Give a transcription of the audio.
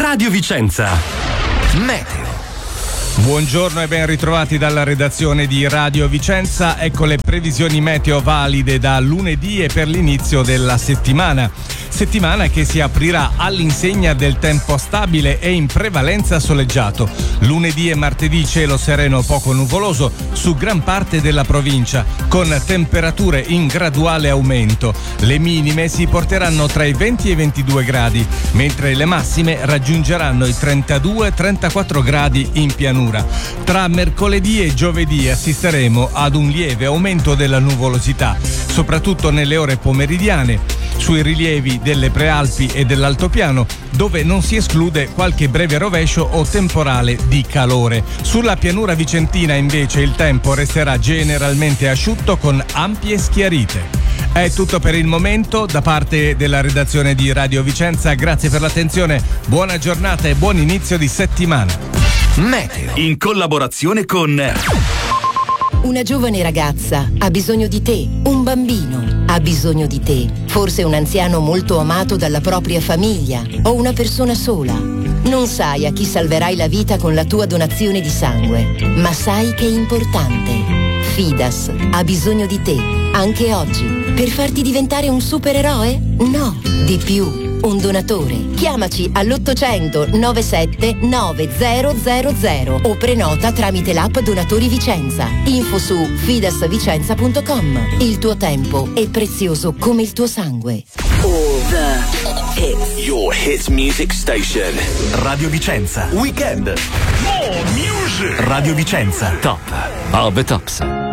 Radio Vicenza. Meteo. Buongiorno e ben ritrovati dalla redazione di Radio Vicenza. Ecco le previsioni meteo valide da lunedì e per l'inizio della settimana. Settimana che si aprirà all'insegna del tempo stabile e in prevalenza soleggiato. Lunedì e martedì cielo sereno poco nuvoloso su gran parte della provincia, con temperature in graduale aumento. Le minime si porteranno tra i 20 e i 22 gradi, mentre le massime raggiungeranno i 32-34 gradi in pianura. Tra mercoledì e giovedì assisteremo ad un lieve aumento della nuvolosità, soprattutto nelle ore pomeridiane, sui rilievi delle prealpi e dell'altopiano, dove non si esclude qualche breve rovescio o temporale di calore. Sulla pianura vicentina invece il tempo resterà generalmente asciutto con ampie schiarite. È tutto per il momento da parte della redazione di Radio Vicenza. Grazie per l'attenzione, buona giornata e buon inizio di settimana. Meteo in collaborazione con una giovane ragazza ha bisogno di te, un bambino ha bisogno di te, forse un anziano molto amato dalla propria famiglia o una persona sola. Non sai a chi salverai la vita con la tua donazione di sangue, ma sai che è importante. Fidas ha bisogno di te, anche oggi, per farti diventare un supereroe? No, di più. Un donatore. Chiamaci all'800 97 9000 o prenota tramite l'app Donatori Vicenza. Info su fidasvicenza.com. Il tuo tempo è prezioso come il tuo sangue. All the hits. Your hit music station. Radio Vicenza. Weekend. More music. Radio Vicenza. Top of the tops.